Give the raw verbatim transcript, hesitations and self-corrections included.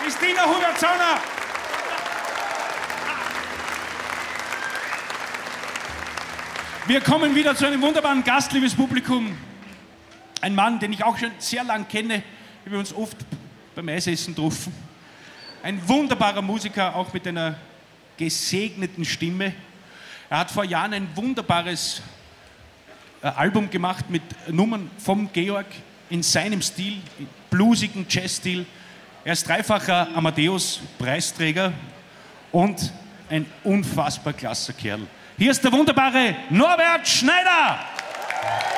Christina Hubert-Zauner. Wir kommen wieder zu einem wunderbaren Gast, liebes Publikum. Ein Mann, den ich auch schon sehr lang kenne, wie wir uns oft beim Eisessen getroffen. Ein wunderbarer Musiker, auch mit einer gesegneten Stimme. Er hat vor Jahren ein wunderbares äh, Album gemacht mit Nummern vom Georg in seinem Stil, bluesigen Jazzstil. Er ist dreifacher Amadeus-Preisträger und ein unfassbar klasser Kerl. Hier ist der wunderbare Norbert Schneider!